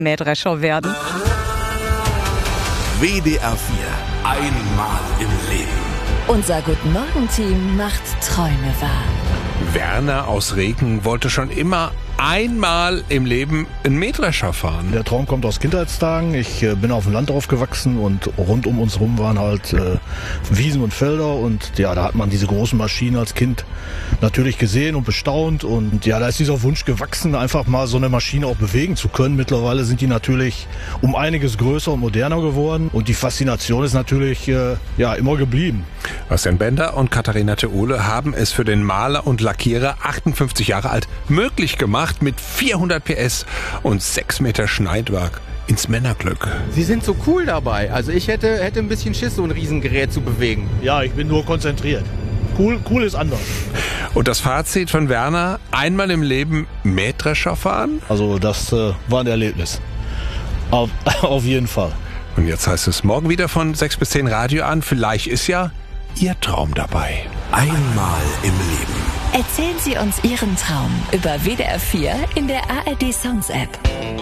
Mähdrescher werden. WDR 4. Einmal im Leben. Unser Guten-Morgen-Team macht Träume wahr. Werner aus Reken wollte schon immer einmal im Leben einen Mähdrescher fahren. Der Traum kommt aus Kindheitstagen. Ich bin auf dem Land aufgewachsen und rund um uns rum waren halt Wiesen und Felder. Und ja, da hat man diese großen Maschinen als Kind natürlich gesehen und bestaunt. Und ja, da ist dieser Wunsch gewachsen, einfach mal so eine Maschine auch bewegen zu können. Mittlerweile sind die natürlich um einiges größer und moderner geworden. Und die Faszination ist natürlich immer geblieben. Bastian Bender und Katharina Theole haben es für den Maler und Lackierer, 58 Jahre alt, möglich gemacht, mit 400 PS und 6 Meter Schneidwerk ins Männerglück. Sie sind so cool dabei. Also ich hätte ein bisschen Schiss, so ein Riesengerät zu bewegen. Ja, ich bin nur konzentriert. Cool ist anders. Und das Fazit von Werner: einmal im Leben Mähdrescher fahren? Also das war ein Erlebnis. Auf jeden Fall. Und jetzt heißt es morgen wieder von 6 bis 10 Radio an. Vielleicht ist ja Ihr Traum dabei. Einmal im Leben. Erzählen Sie uns Ihren Traum über WDR 4 in der ARD Songs App.